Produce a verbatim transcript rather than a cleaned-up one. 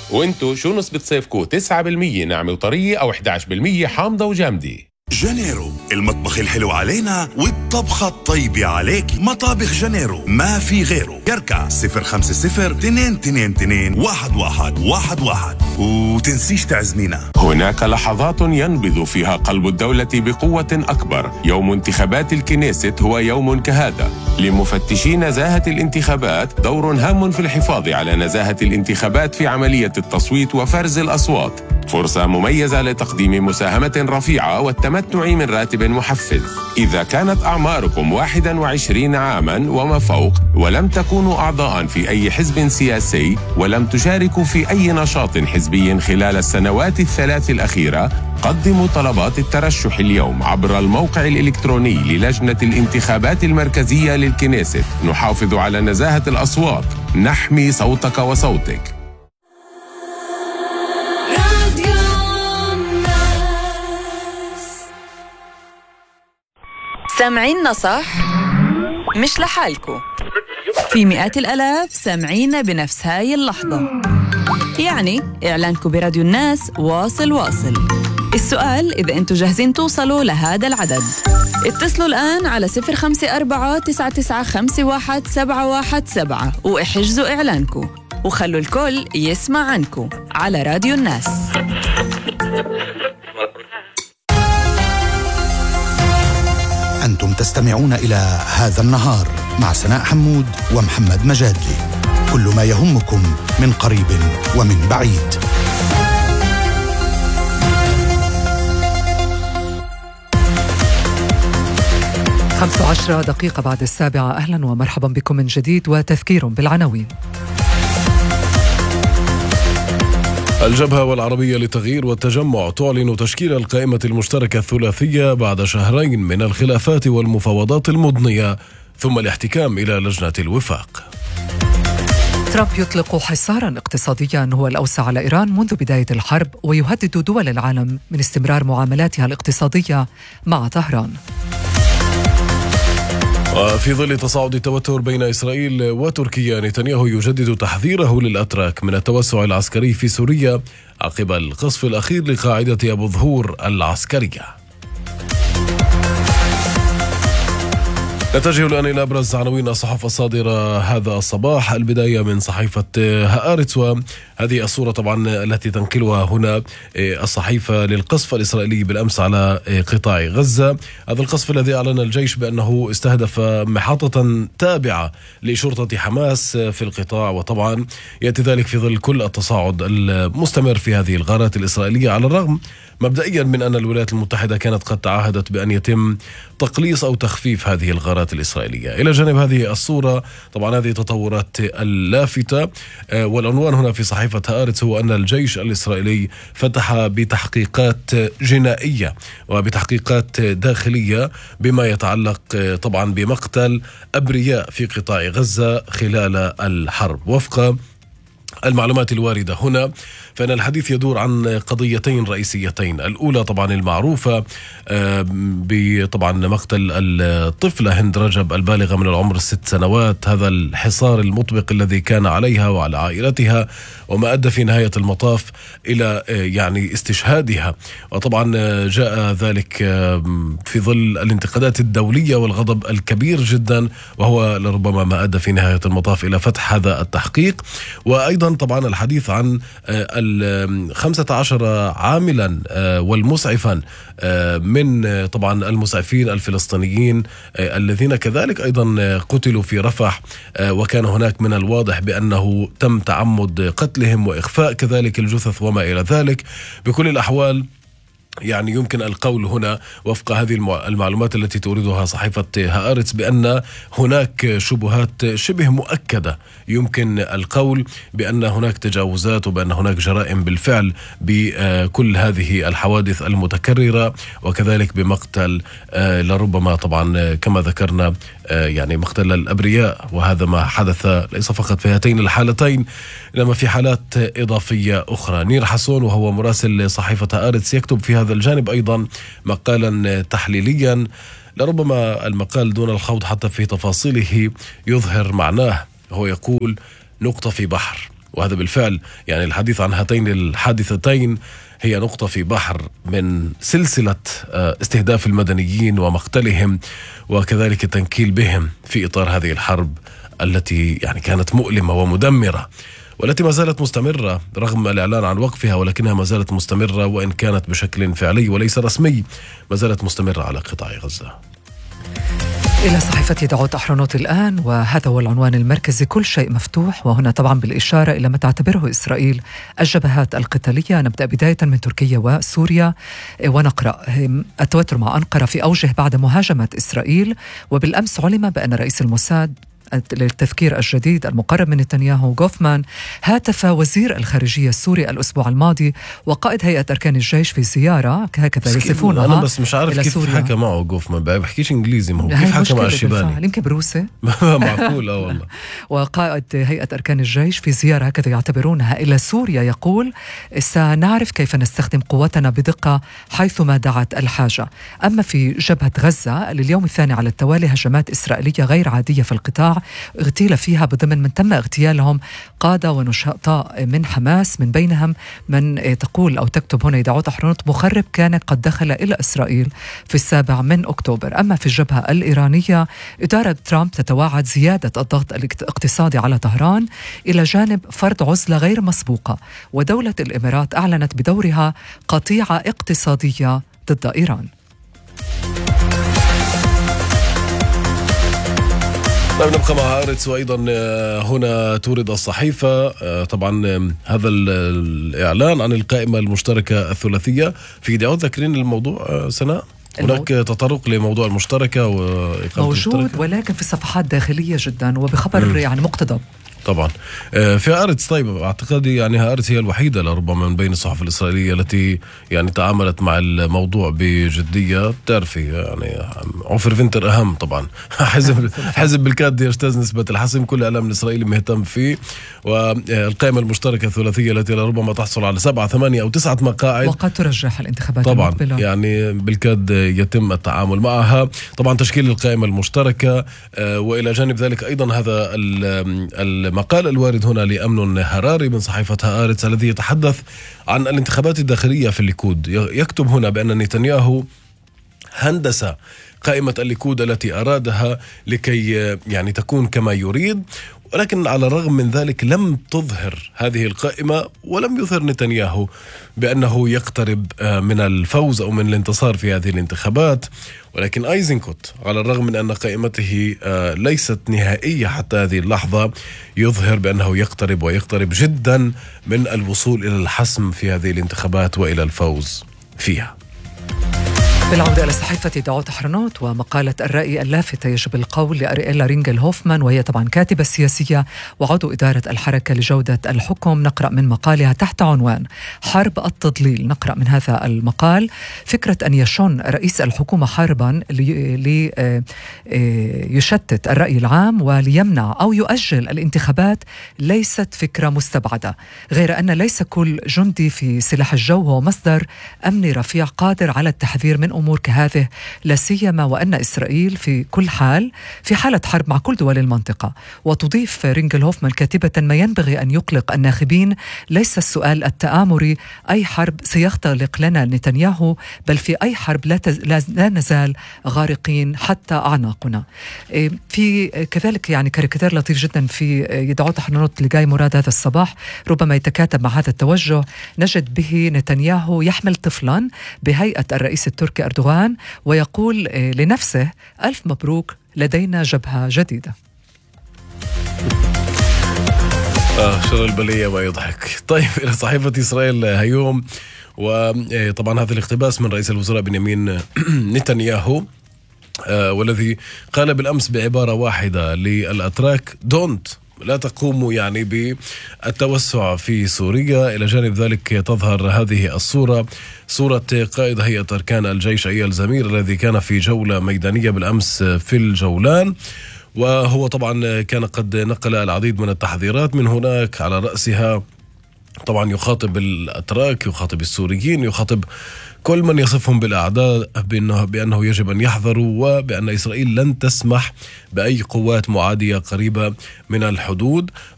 وانتو شو نسبة صيفكو؟ تسعة بالمية ناعمة وطرية أو إحدى عشر بالمية حامضة وجامدة؟ جنيرو، المطبخ الحلو علينا والطبخة الطيبة عليك. مطابخ جنيرو ما في غيره. يركع صفر خمسة صفر اثنين اثنين اثنين واحد واحد واحد واحد، وتنسيش تعزمينا. هناك لحظات ينبض فيها قلب الدولة بقوة أكبر. يوم انتخابات الكنيست هو يوم كهذا. لمفتشي نزاهة الانتخابات دور هام في الحفاظ على نزاهة الانتخابات في عملية التصويت وفرز الأصوات. فرصة مميزة لتقديم مساهمة رفيعة والتمتع من راتب محفز. إذا كانت أعماركم واحد وعشرين عاما وما فوق ولم تكونوا أعضاء في أي حزب سياسي ولم تشاركوا في أي نشاط حزبي خلال السنوات الثلاث الأخيرة، قدموا طلبات الترشح اليوم عبر الموقع الإلكتروني للجنة الانتخابات المركزية للكنيست. نحافظ على نزاهة الأصوات، نحمي صوتك وصوتك. سامعيننا صح؟ مش لحالكو، في مئات الألاف سامعينا بنفس هاي اللحظة. يعني إعلانكو براديو الناس واصل واصل. السؤال إذا أنتوا جاهزين توصلوا لهذا العدد. اتصلوا الآن على صفر خمسة أربعة تسعة تسعة خمسة واحد سبعة واحد سبعة واحجزوا إعلانكو وخلوا الكل يسمع عنكو على راديو الناس. أنتم تستمعون إلى هذا النهار مع سناء حمود ومحمد مجادلي. كل ما يهمكم من قريب ومن بعيد. خمسة عشر دقيقة بعد السابعة. أهلا ومرحبا بكم من جديد وتذكير بالعناوين. الجبهة والعربية للتغيير والتجمع تعلن تشكيل القائمة المشتركة الثلاثية بعد شهرين من الخلافات والمفاوضات المضنية ثم الاحتكام إلى لجنة الوفاق. ترامب يطلق حصاراً اقتصادياً هو الأوسع على إيران منذ بداية الحرب ويهدد دول العالم من استمرار معاملاتها الاقتصادية مع طهران. وفي ظل تصاعد التوتر بين إسرائيل وتركيا، نتنياهو يجدد تحذيره للأتراك من التوسع العسكري في سوريا عقب القصف الأخير لقاعدة أبو ظهور العسكرية. نتجه الآن إلى أبرز عناوين الصحف الصادرة هذا الصباح. البداية من صحيفة هآرتس، وهذه الصورة طبعا التي تنقلها هنا الصحيفة للقصف الإسرائيلي بالأمس على قطاع غزة. هذا القصف الذي أعلن الجيش بأنه استهدف محطة تابعة لشرطة حماس في القطاع، وطبعا يأتي ذلك في ظل كل التصاعد المستمر في هذه الغارات الإسرائيلية، على الرغم مبدئيا من أن الولايات المتحدة كانت قد تعهدت بأن يتم تقليص أو تخفيف هذه الغارات الإسرائيلية. إلى جانب هذه الصورة طبعا هذه تطورات اللافتة، والعنوان هنا في صحيفة هآرتس هو أن الجيش الإسرائيلي فتح بتحقيقات جنائية وبتحقيقات داخلية بما يتعلق طبعا بمقتل أبرياء في قطاع غزة خلال الحرب. وفق المعلومات الواردة هنا فإن الحديث يدور عن قضيتين رئيسيتين. الأولى طبعا المعروفة بطبعا مقتل الطفلة هند رجب البالغة من العمر ست سنوات، هذا الحصار المطبق الذي كان عليها وعلى عائلتها وما أدى في نهاية المطاف إلى يعني استشهادها. وطبعا جاء ذلك في ظل الانتقادات الدولية والغضب الكبير جدا، وهو لربما ما أدى في نهاية المطاف إلى فتح هذا التحقيق. وأيضا طبعا الحديث عن الخمسة عشر عاملا والمسعفا من طبعا المسعفين الفلسطينيين الذين كذلك أيضا قتلوا في رفح، وكان هناك من الواضح بأنه تم تعمد قتلهم وإخفاء كذلك الجثث وما إلى ذلك. بكل الأحوال يعني يمكن القول هنا وفق هذه المعلومات التي توردها صحيفة هآرتس بأن هناك شبهات شبه مؤكدة، يمكن القول بأن هناك تجاوزات وبأن هناك جرائم بالفعل بكل هذه الحوادث المتكررة، وكذلك بمقتل لربما طبعا كما ذكرنا يعني مقتل الأبرياء. وهذا ما حدث ليس فقط في هاتين الحالتين إنما في حالات إضافية أخرى. نير حسون وهو مراسل صحيفة هآرتس يكتب في هذا الجانب أيضا مقالا تحليليا، لربما المقال دون الخوض حتى في تفاصيله يظهر معناه. هو يقول: نقطة في بحر، وهذا بالفعل يعني الحديث عن هاتين الحادثتين هي نقطة في بحر من سلسلة استهداف المدنيين ومقتلهم وكذلك التنكيل بهم في إطار هذه الحرب التي يعني كانت مؤلمة ومدمرة، والتي ما زالت مستمرة رغم الإعلان عن وقفها، ولكنها ما زالت مستمرة وإن كانت بشكل فعلي وليس رسمي، ما زالت مستمرة على قطاع غزة. إلى صحيفة دعوت أحرنوت الآن، وهذا هو العنوان المركزي: كل شيء مفتوح، وهنا طبعا بالإشارة إلى ما تعتبره إسرائيل الجبهات القتالية. نبدأ بداية من تركيا وسوريا ونقرأ: التوتر مع أنقرة في أوجه بعد مهاجمة إسرائيل، وبالأمس علم بأن رئيس الموساد للتذكير الجديد المقرب من نتنياهو غوفمان هاتف وزير الخارجية السوري الأسبوع الماضي وقائد هيئة أركان الجيش في زيارة هكذا يصفونها. أنا بس مش عارف كيف سوريا. حكى معه غوفمان، بحكيش إنجليزي، ما هو كيف حكى مع الشيباني؟ يمكن بروسي. معقول اه والله. وقائد هيئة أركان الجيش في زيارة هكذا يعتبرونها إلى سوريا يقول: سنعرف كيف نستخدم قوتنا بدقة حيثما دعت الحاجة. أما في جبهة غزة لليوم الثاني على التوالي هجمات إسرائيلية غير عادية في القطاع اغتيل فيها بضمن من تم اغتيالهم قادة ونشطاء من حماس، من بينهم من تقول أو تكتب هنا دعوت أحرنوت: مخرب كان قد دخل إلى إسرائيل في السابع من أكتوبر. أما في الجبهة الإيرانية إدارة ترامب تتوعد زيادة الضغط الاقتصادي على طهران إلى جانب فرض عزلة غير مسبوقة، ودولة الإمارات أعلنت بدورها قطيعة اقتصادية ضد إيران. طيب نبقى مع هارتس، وأيضا هنا تورد الصحيفة طبعا هذا الإعلان عن القائمة المشتركة الثلاثية. في دعوة ذاكرين الموضوع سناء؟ هناك تطرق لموضوع المشتركة وإقامة موجود المشتركة. ولكن في صفحات داخلية جدا وبخبر م. يعني مقتضب طبعا في هارتس. طيب اعتقادي يعني هارتس هي الوحيدة لربما من بين الصحف الإسرائيلية التي يعني تعاملت مع الموضوع بجدية. بتعرفي يعني عفر فينتر أهم طبعا. حزب حزب بالكاد يجتاز نسبة الحسم، كل الإعلام الإسرائيلي مهتم فيه. والقائمة المشتركة الثلاثية التي لربما تحصل على سبعة ثمانية أو تسعة مقاعد وقد ترجح الانتخابات طبعا المقبلة. يعني بالكاد يتم التعامل معها. طبعا تشكيل القائمة المشتركة، وإلى جانب ذلك أيضا هذا المقال الوارد هنا لأمنون هراري من صحيفة هآرتس الذي يتحدث عن الانتخابات الداخلية في الليكود. يكتب هنا بأن نتنياهو هندس قائمة الليكود التي أرادها لكي يعني تكون كما يريد، ولكن على الرغم من ذلك لم تظهر هذه القائمة ولم يظهر نتنياهو بأنه يقترب من الفوز أو من الانتصار في هذه الانتخابات. ولكن أيزنكوت على الرغم من أن قائمته ليست نهائية حتى هذه اللحظة يظهر بأنه يقترب ويقترب جدا من الوصول إلى الحسم في هذه الانتخابات وإلى الفوز فيها. بالعودة إلى صحيفة دعوت أحرنوت ومقالة الرأي اللافتة يجب القول لأرييلا رينجل هوفمان، وهي طبعا كاتبة سياسية وعضو إدارة الحركة لجودة الحكم. نقرأ من مقالها تحت عنوان حرب التضليل. نقرأ من هذا المقال: فكرة أن يشن رئيس الحكومة حربا ليشتت الرأي العام وليمنع أو يؤجل الانتخابات ليست فكرة مستبعدة، غير أن ليس كل جندي في سلاح الجو هو مصدر أمني رفيع قادر على التحذير من أمور كهذه، لا سيما وأن إسرائيل في كل حال في حالة حرب مع كل دول المنطقة. وتضيف رينجل هوفمان كاتبة: ما ينبغي أن يقلق الناخبين ليس السؤال التآمري أي حرب سيختلق لنا نتنياهو، بل في أي حرب لا, تز... لا نزال غارقين حتى أعناقنا. في كذلك يعني كاريكاتير لطيف جدا في دعوت أحرنوت لجاي مراد هذا الصباح ربما يتكاتب مع هذا التوجه. نجد به نتنياهو يحمل طفلا بهيئة الرئيس التركي أردوغان ويقول لنفسه: ألف مبروك لدينا جبهة جديدة. آه شر البلية ما يضحك. طيب إلى صحيفة إسرائيل هيوم، وطبعا هذا الاقتباس من رئيس الوزراء بنيامين نتنياهو، آه والذي قال بالأمس بعبارة واحدة للأتراك: دونت لا تقوموا يعني بالتوسع في سوريا. إلى جانب ذلك تظهر هذه الصورة، صورة قائد هيئة أركان الجيش أيال زمير الذي كان في جولة ميدانية بالأمس في الجولان، وهو طبعا كان قد نقل العديد من التحذيرات من هناك، على رأسها طبعا يخاطب الأتراك، يخاطب السوريين، يخاطب كل من يصفهم بالأعداء بأنه, بأنه يجب أن يحذروا، وبأن إسرائيل لن تسمح بأي قوات معادية قريبة من الحدود.